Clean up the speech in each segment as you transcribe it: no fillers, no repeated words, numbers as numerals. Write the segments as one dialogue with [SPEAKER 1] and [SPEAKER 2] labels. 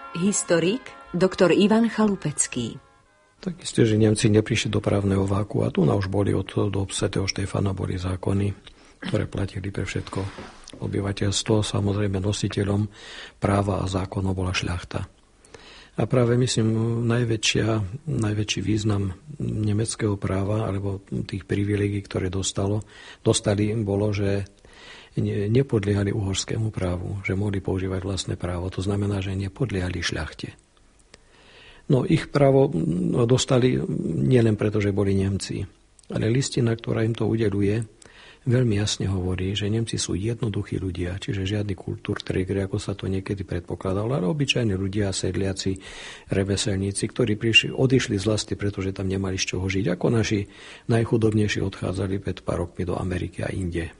[SPEAKER 1] Historik doktor Ivan Chalupecký.
[SPEAKER 2] Tak isté, že Nemci neprišli do právneho váku a tu už boli od do svätého Štefana boli zákony, ktoré platili pre všetko obyvateľstvo. Samozrejme nositeľom práva a zákonov bola šľachta. A práve myslím, najväčší význam nemeckého práva alebo tých privilegií, ktoré dostali, bolo, že nepodliehali uhorskému právu, že mohli používať vlastné právo. To znamená, že nepodliehali šľachte. No ich právo dostali nielen preto, že boli Nemci, ale listina, ktorá im to udeľuje, veľmi jasne hovorí, že Nemci sú jednoduchí ľudia, čiže žiadny kultúrträger, ako sa to niekedy predpokladalo, ale obyčajní ľudia, sedliaci, remeselníci, ktorí odišli z vlasti, pretože tam nemali z čoho žiť, ako naši najchudobnejší odchádzali pred pár rokmi do Ameriky a inde.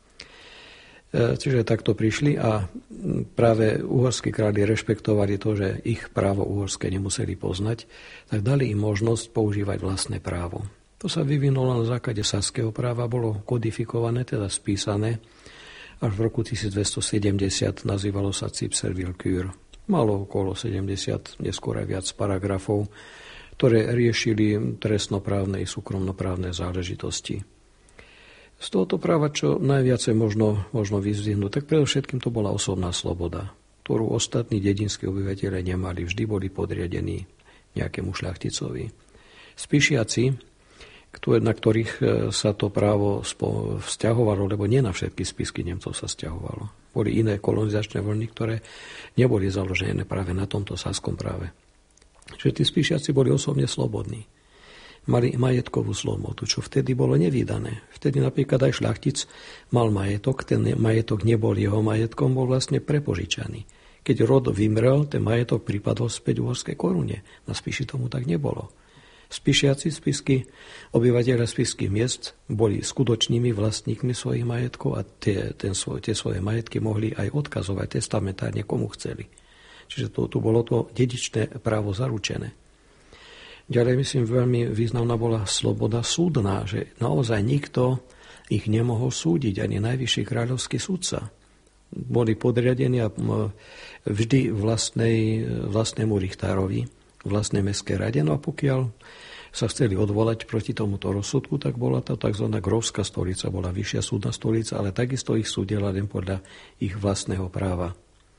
[SPEAKER 2] Čiže takto prišli a práve uhorskí králi rešpektovali to, že ich právo uhorské nemuseli poznať, tak dali im možnosť používať vlastné právo. To sa vyvinulo na základe saského práva, bolo kodifikované, teda spísané, až v roku 1270 nazývalo sa Cipservilkür. Malo okolo 70, neskôr aj viac paragrafov, ktoré riešili trestnoprávne i súkromnoprávne záležitosti. Z tohoto práva, čo najviacej možno vyzdvihnúť, tak predovšetkým to bola osobná sloboda, ktorú ostatní dedinskí obyvateľe nemali, vždy boli podriadení nejakému šľachticovi. Spíšiaci, na ktorých sa to právo vzťahovalo, lebo nie na všetky spisky Nemcov sa vzťahovalo. Boli iné kolonizačné vlny, ktoré neboli založené práve na tomto saskom práve. Čiže tí spíšiaci boli osobne slobodní. Mali majetkovú slobodu, čo vtedy bolo nevídané. Vtedy napríklad aj šľachtic mal majetok, ten majetok nebol jeho majetkom, bol vlastne prepožičaný. Keď rod vymrel, ten majetok pripadol späť uhorskej korune. Na Spiši tomu tak nebolo. Spišiaci spisky, obyvateľia spišských miest boli skutočnými vlastníkmi svojich majetkov a tie svoje majetky mohli aj odkazovať testamentárne komu chceli. Čiže tu bolo to dedičné právo zaručené. Ďalej myslím, veľmi významná bola sloboda súdna, že naozaj nikto ich nemohol súdiť, ani najvyšší kráľovský sudca. Boli podriadení a vždy vlastnému richtárovi, vlastnej mestskej rade. No a pokiaľ sa chceli odvolať proti tomuto rozsudku, tak bola to tzv. Grófska stolica, bola vyššia súdna stolica, ale takisto ich súdila len podľa ich vlastného práva.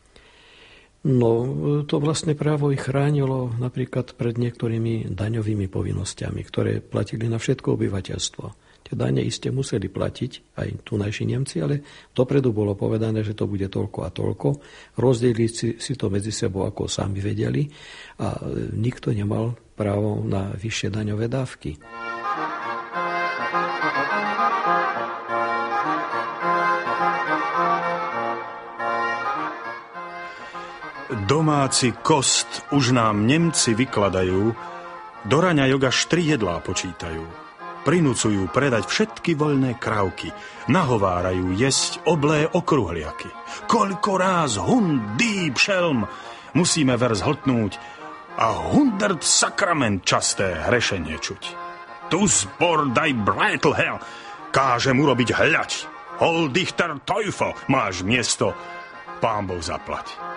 [SPEAKER 2] No, to vlastné právo ich chránilo napríklad pred niektorými daňovými povinnosťami, ktoré platili na všetko obyvateľstvo. Tie dane iste museli platiť aj tunajší Nemci, ale dopredu bolo povedané, že to bude toľko a toľko. Rozdeliť si to medzi sebou, ako sami vedeli, a nikto nemal právo na vyššie daňové dávky.
[SPEAKER 3] Domáci kost už nám Nemci vykladajú, do raňajok až 3 jedlá počítajú. Prinúcujú predať všetky voľné krávky, nahovárajú jesť oblé okruhliaky. Koľko ráz hund, dýb, šelm musíme ver zhltnúť a 100 sakrament časté hrešenie čuť. Tu zbor daj bretl hell, kážem urobiť hľaď. Hol dichter Teufel, máš miesto, pán Boh zaplať.